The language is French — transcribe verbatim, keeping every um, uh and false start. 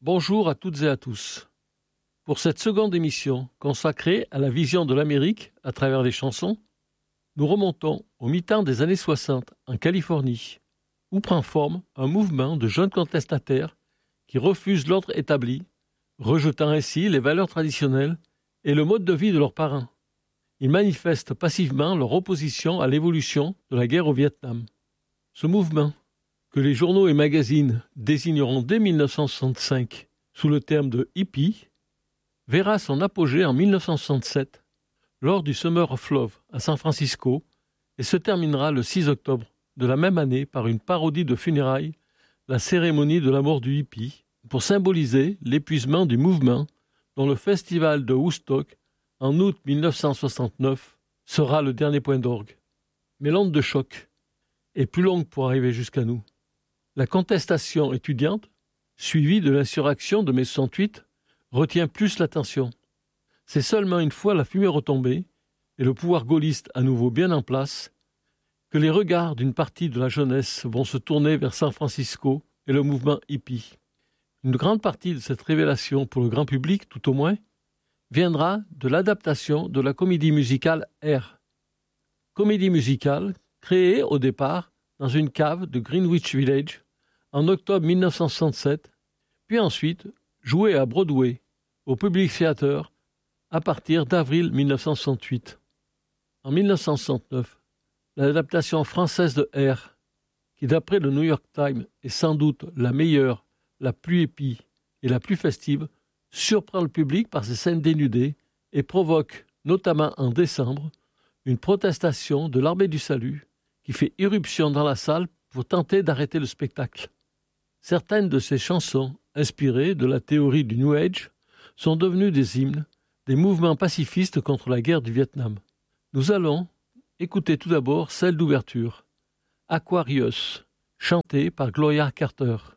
Bonjour à toutes et à tous. Pour cette seconde émission consacrée à la vision de l'Amérique à travers les chansons, nous remontons au mi-temps des années soixante en Californie, où prend forme un mouvement de jeunes contestataires qui refusent l'ordre établi, rejetant ainsi les valeurs traditionnelles et le mode de vie de leurs parents. Ils manifestent passivement leur opposition à l'évolution de la guerre au Vietnam. Ce mouvement, que les journaux et magazines désigneront dès mille neuf cent soixante-cinq sous le terme de hippie, verra son apogée en mille neuf cent soixante-sept lors du Summer of Love à San Francisco et se terminera le six octobre de la même année par une parodie de funérailles, la cérémonie de la mort du hippie, pour symboliser l'épuisement du mouvement dont le festival de Woodstock en août mille neuf cent soixante-neuf sera le dernier point d'orgue. Mais l'onde de choc est plus longue pour arriver jusqu'à nous. La contestation étudiante, suivie de l'insurrection de mai soixante-huit, retient plus l'attention. C'est seulement une fois la fumée retombée et le pouvoir gaulliste à nouveau bien en place que les regards d'une partie de la jeunesse vont se tourner vers San Francisco et le mouvement hippie. Une grande partie de cette révélation pour le grand public, tout au moins, viendra de l'adaptation de la comédie musicale Hair. Comédie musicale créée au départ dans une cave de Greenwich Village en octobre mille neuf cent soixante-sept, puis ensuite jouée à Broadway, au Public Theater, à partir d'avril mille neuf cent soixante-huit. En mille neuf cent soixante-neuf, l'adaptation française de Hair, qui d'après le New York Times est sans doute la meilleure, la plus épie et la plus festive, surprend le public par ses scènes dénudées et provoque, notamment en décembre, une protestation de l'Armée du Salut qui fait irruption dans la salle pour tenter d'arrêter le spectacle. Certaines de ces chansons, inspirées de la théorie du New Age, sont devenues des hymnes, des mouvements pacifistes contre la guerre du Vietnam. Nous allons écouter tout d'abord celle d'ouverture, Aquarius, chantée par Gloria Carter.